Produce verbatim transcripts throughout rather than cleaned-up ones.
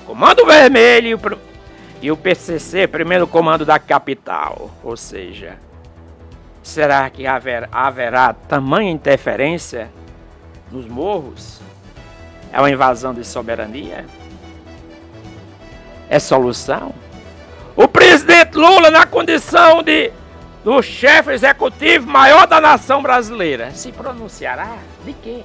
Comando Vermelho e o, e o P C C, primeiro comando da capital. Ou seja, será que haver, haverá tamanha interferência nos morros? É uma invasão de soberania? É solução? O presidente Lula, na condição de do chefe executivo maior da nação brasileira, se pronunciará de quê?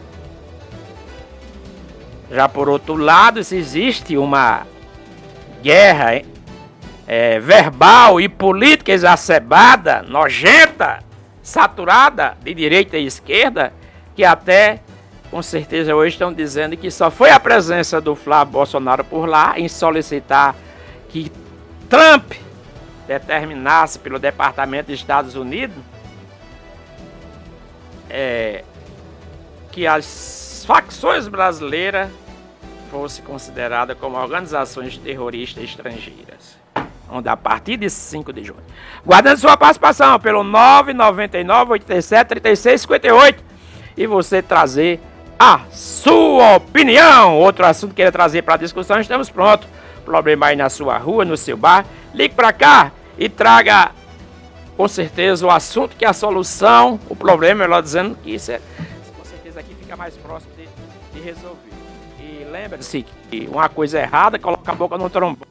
Já por outro lado, se existe uma guerra é, verbal e política exacerbada, nojenta, saturada de direita e esquerda, que até, com certeza, hoje estão dizendo que só foi a presença do Flávio Bolsonaro por lá em solicitar que Trump determinasse pelo Departamento dos Estados Unidos é, que as facções brasileiras fossem consideradas como organizações terroristas estrangeiras. Onde a partir de cinco de junho. Guardando sua participação pelo nove nove nove, oito sete, três seis cinco oito e você trazer a sua opinião. Outro assunto que queira trazer para a discussão, estamos prontos. Problema aí na sua rua, no seu bar, ligue para cá e traga com certeza o assunto que é a solução, o problema, melhor dizendo, que isso é, com certeza aqui fica mais próximo de, de resolver. E lembre-se que uma coisa errada coloca a boca no trombone.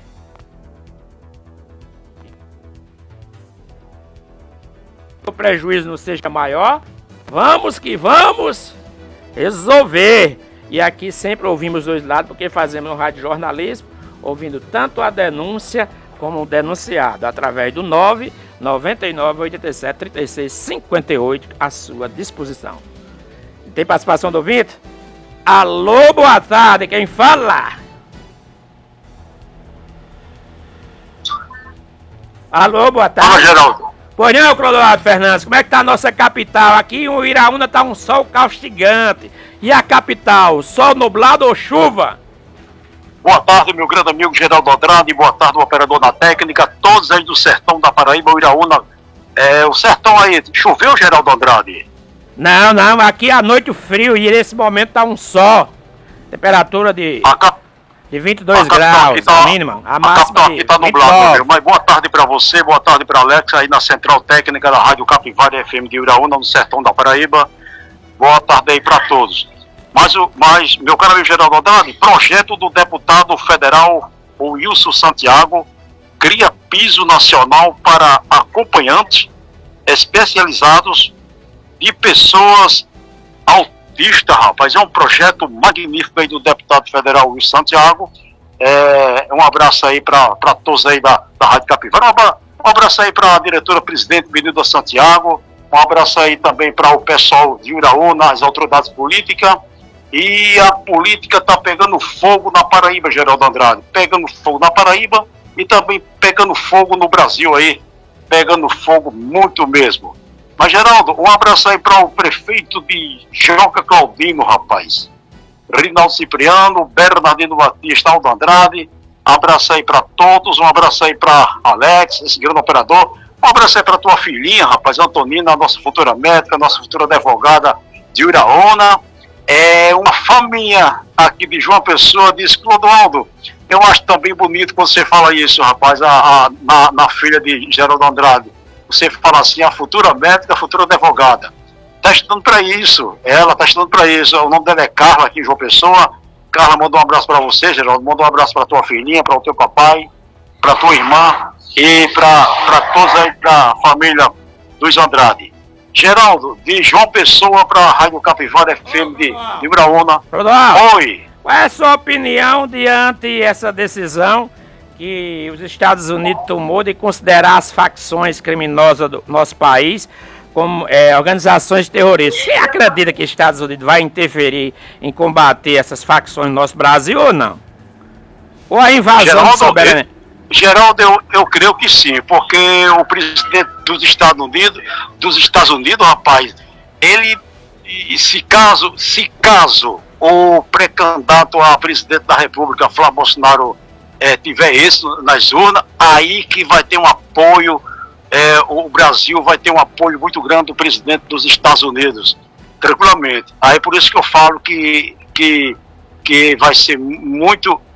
O prejuízo não seja maior, vamos que vamos resolver. E aqui sempre ouvimos os dois lados, porque fazemos um rádio jornalismo, ouvindo tanto a denúncia como o denunciado, através do nove nove nove, oito sete, três seis cinco oito, à sua disposição. Tem participação do ouvinte? Alô, boa tarde, quem fala? Alô, boa tarde. Fala, Geraldo. Pois não, Clodoaldo Fernandes, como é que tá a nossa capital? Aqui em Uiraúna tá um sol caustigante. E a capital, sol nublado ou chuva? Boa tarde, meu grande amigo Geraldo Andrade, boa tarde, o operador da técnica, todos aí do sertão da Paraíba, Uiraúna. É, o sertão aí, choveu, Geraldo Andrade? Não, não, aqui à noite frio e nesse momento tá um sol. Temperatura de, a cap... de vinte e dois graus, tá, a mínima. A, a máxima aqui tá nublado, meu. Mas boa tarde pra você, boa tarde pra Alex, aí na central técnica da Rádio Capivara F M de Uiraúna, no sertão da Paraíba. Boa tarde aí pra todos. Mas, mas meu caro amigo Geraldo Andrade, projeto do deputado federal o Wilson Santiago cria piso nacional para acompanhantes especializados de pessoas autistas, rapaz. É um projeto magnífico aí do deputado federal Wilson Santiago. É, um abraço aí para todos aí da, da Rádio Capivara. Um abraço aí para a diretora-presidente Benilda Santiago. Um abraço aí também para o pessoal de Uiraúna, as autoridades políticas. E a política está pegando fogo na Paraíba, Geraldo Andrade. Pegando fogo na Paraíba e também pegando fogo no Brasil aí. Pegando fogo muito mesmo. Mas, Geraldo, um abraço aí para o prefeito de Joca Claudino, rapaz. Rinaldo Cipriano, Bernardino Batista, Aldo Andrade. Um abraço aí para todos. Um abraço aí para Alex, esse grande operador. Um abraço aí para tua filhinha, rapaz, Antonina, nossa futura médica, nossa futura advogada de Uiraúna. É uma faminha aqui de João Pessoa, diz Clodoaldo. Eu acho também bonito quando você fala isso, rapaz, a, a, na, na filha de Geraldo Andrade. Você fala assim, a futura médica, a futura advogada. Está estudando para isso, ela está estudando para isso. O nome dela é Carla, aqui em João Pessoa. Carla, manda um abraço para você, Geraldo. Manda um abraço para tua filhinha, para o teu papai, para tua irmã e para todos aí da família dos Andrade. Geraldo, de João Pessoa para a Rádio Capivara F M de, de Uiraúna. Oi. Qual é a sua opinião diante essa decisão que os Estados Unidos tomou de considerar as facções criminosas do nosso país como é, organizações terroristas? Você acredita que os Estados Unidos vai interferir em combater essas facções no nosso Brasil ou não? Ou a invasão Geraldo, de soberania? Geraldo, eu, eu creio que sim, porque o presidente dos Estados Unidos, dos Estados Unidos, rapaz, ele, se caso, se caso o pré-candidato a presidente da República, Flávio Bolsonaro, é, tiver êxito nas urnas, aí que vai ter um apoio, é, o Brasil vai ter um apoio muito grande do presidente dos Estados Unidos, tranquilamente. Aí por isso que eu falo que, que, que vai ser muito